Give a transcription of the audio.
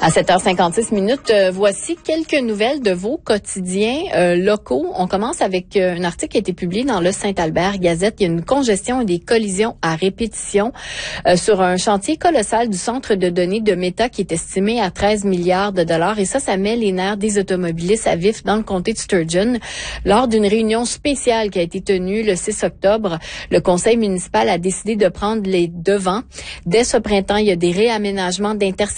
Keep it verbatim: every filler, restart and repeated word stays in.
À sept heures cinquante-six minutes, euh, voici quelques nouvelles de vos quotidiens euh, locaux. On commence avec euh, un article qui a été publié dans le Saint-Albert Gazette. Il y a une congestion et des collisions à répétition euh, sur un chantier colossal du centre de données de Meta qui est estimé à treize milliards de dollars. Et ça, ça met les nerfs des automobilistes à vif dans le comté de Sturgeon. Lors d'une réunion spéciale qui a été tenue le six octobre, le conseil municipal a décidé de prendre les devants. Dès ce printemps, il y a des réaménagements d'intersection